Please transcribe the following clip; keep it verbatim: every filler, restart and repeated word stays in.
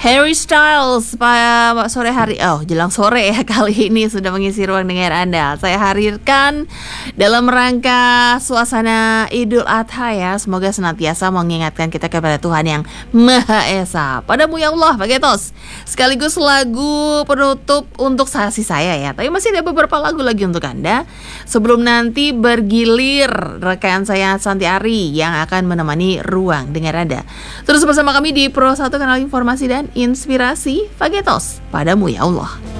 Harry Styles pada sore hari, oh jelang sore ya kali ini sudah mengisi ruang dengar Anda. Saya hadirkan dalam rangka suasana Idul Adha ya. Semoga senantiasa mengingatkan kita kepada Tuhan yang Maha Esa. Padamu ya Allah, Pagetos. Sekaligus lagu penutup untuk sesi saya ya. Tapi masih ada beberapa lagu lagi untuk Anda. Sebelum nanti bergilir rekan saya Santi Ari yang akan menemani ruang dengar Anda. Terus bersama kami di Pro satu Kanal Informasi dan Inspirasi, Pagetos. Padamu ya Allah.